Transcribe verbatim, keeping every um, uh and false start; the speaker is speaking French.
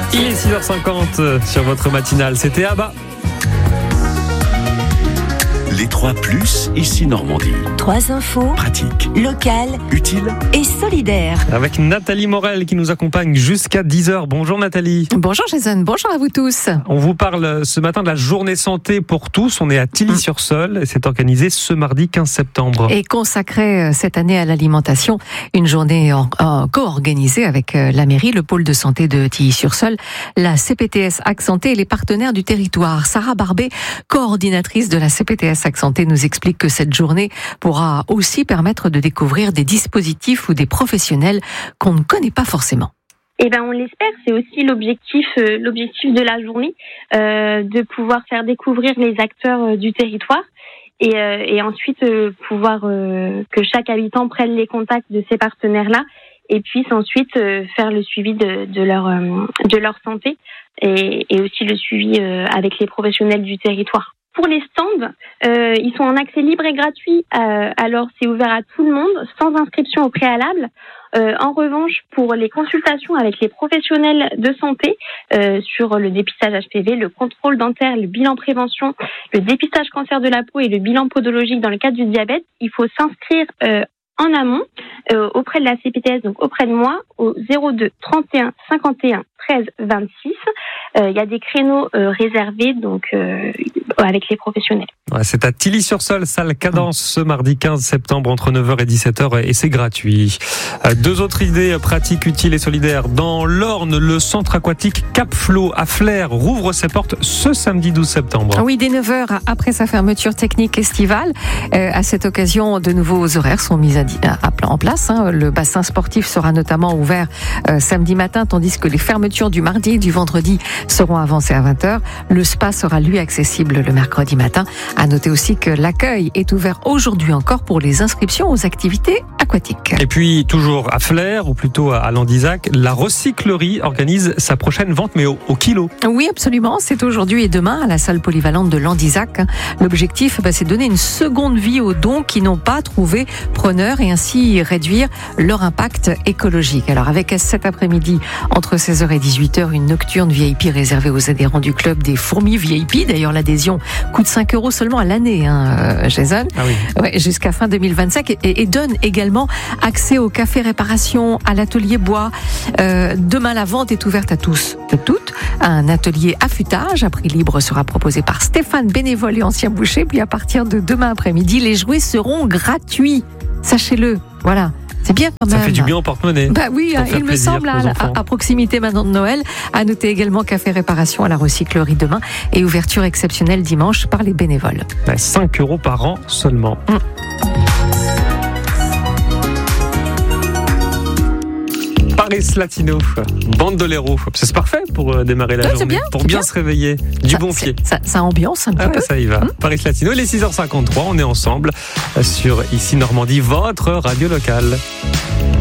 Il est six heures cinquante sur votre matinale, c'était Abba. Les trois plus, ici Normandie. Trois infos. Pratique. Locales. Utile. Et solidaires. Avec Nathalie Morel qui nous accompagne jusqu'à dix heures. Bonjour Nathalie. Bonjour Jason, bonjour à vous tous. On vous parle ce matin de la journée santé pour tous. On est à Tilly-sur-Seul et c'est organisé ce mardi quinze septembre. Et consacré cette année à l'alimentation, une journée en, en, co-organisée avec la mairie, le pôle de santé de Tilly-sur-Seul, la C P T S Ac Santé et les partenaires du territoire. Sarah Barbet, coordinatrice de la C P T S Ac Santé, nous explique que cette journée pourra aussi permettre de découvrir des dispositifs ou des professionnels qu'on ne connaît pas forcément. Eh ben, on l'espère. C'est aussi l'objectif, euh, l'objectif de la journée, euh, de pouvoir faire découvrir les acteurs euh, du territoire et, euh, et ensuite euh, pouvoir euh, que chaque habitant prenne les contacts de ces partenaires-là et puisse ensuite euh, faire le suivi de, de leur euh, de leur santé et, et aussi le suivi euh, avec les professionnels du territoire. Pour les stands, euh, ils sont en accès libre et gratuit, euh, alors c'est ouvert à tout le monde, sans inscription au préalable. Euh, en revanche, pour les consultations avec les professionnels de santé euh, sur le dépistage H P V, le contrôle dentaire, le bilan prévention, le dépistage cancer de la peau et le bilan podologique dans le cadre du diabète, il faut s'inscrire euh, en amont euh, auprès de la C P T S, donc auprès de moi, au zéro deux trente et un cinquante et un treize vingt-six. Il y a des créneaux euh, réservés donc euh, avec les professionnels. Ouais, c'est à Tilly-sur-Seul, salle Cadence, ce mardi quinze septembre entre neuf heures et dix-sept heures et c'est gratuit. Euh, deux autres idées pratiques, utiles et solidaires. Dans l'Orne, le centre aquatique Cap Flo à Flers rouvre ses portes ce samedi douze septembre. Oui, dès neuf heures après sa fermeture technique estivale. Euh, à cette occasion, de nouveaux horaires sont mis à, à, en place. Hein. Le bassin sportif sera notamment ouvert euh, samedi matin, tandis que les fermetures du mardi et du vendredi seront avancées à vingt heures. Le spa sera lui accessible le mercredi matin. À noter aussi que l'accueil est ouvert aujourd'hui encore pour les inscriptions aux activités aquatiques. Et puis, toujours à Flers, ou plutôt à Landizac, la recyclerie organise sa prochaine vente, mais au, au kilo. Oui, absolument. C'est aujourd'hui et demain à la salle polyvalente de Landizac. L'objectif, bah, c'est de donner une seconde vie aux dons qui n'ont pas trouvé preneur et ainsi réduire leur impact écologique. Alors, avec cet après-midi, entre seize heures et dix-huit heures, une nocturne V I P réservée aux adhérents du club des fourmis V I P. D'ailleurs, l'adhésion coûte cinq euros seulement à l'année, hein, Jason. Ah oui. Ouais, jusqu'à fin deux mille vingt-cinq et, et donne également accès au café réparation, à l'atelier bois. Euh, demain, la vente est ouverte à tous, de toutes. Un atelier affûtage à prix libre sera proposé par Stéphane, bénévole et ancien boucher. Puis à partir de demain après-midi, les jouets seront gratuits. Sachez-le, voilà. C'est bien quand même. Ça fait du bien au porte-monnaie. Bah oui, il me semble, à, à, à proximité maintenant de Noël. À noter également café réparation à la recyclerie demain et ouverture exceptionnelle dimanche par les bénévoles. cinq euros par an seulement. Mmh. Paris Latino, Bandolero, c'est parfait pour démarrer la oui, journée, bien, pour bien, bien se réveiller, du ça, bon pied. Ça, ça ambiance un petit ah, peu. Ça y va. Mmh. Paris Latino, il est six heures cinquante-trois, on est ensemble sur Ici Normandie, votre radio locale.